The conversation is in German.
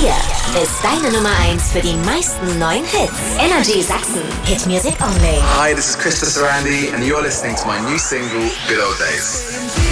Hier ist deine Nummer 1 für die meisten neuen Hits. Energy Sachsen. Hit Music Only. Hi, this is Krista Sarandi and you're listening to my new single, Good Old Days.